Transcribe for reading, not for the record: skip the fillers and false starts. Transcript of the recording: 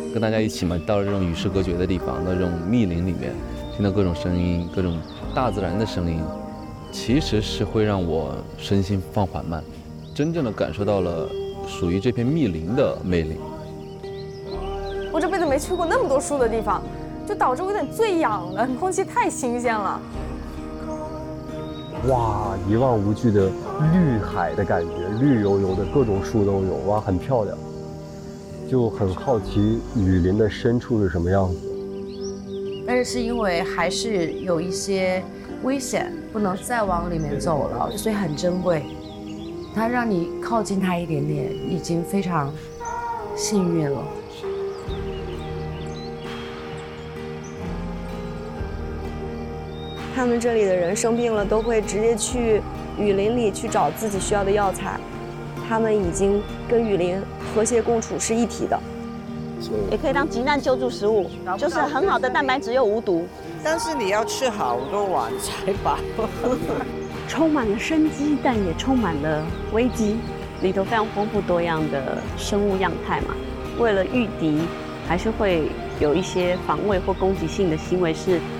跟大家一起嘛，到了这种与世隔绝的地方，到这种密林里面，听到各种声音，各种大自然的声音，其实是会让我身心放缓慢，真正的感受到了属于这片密林的魅力。 我这辈子没去过那么多树的地方，就导致我有点醉氧了，空气太新鲜了。 哇，一望无际的绿海的感觉，绿油油的各种树都有，哇，很漂亮。就很好奇雨林的深处是什么样子。 但是因为还是有一些危险，不能再往里面走了，所以很珍贵。它让你靠近它一点点，已经非常幸运了。 他们这里的人生病了，都会直接去雨林里去找自己需要的药材。他们已经跟雨林和谐共处，是一体的。 也可以当急难救助食物，就是很好的蛋白质又无毒。 但是你要吃好多碗才饱。 充满了生机，但也充满了危机。里头非常丰富多样的生物样态嘛，为了御敌，还是会有一些防卫或攻击性的行为是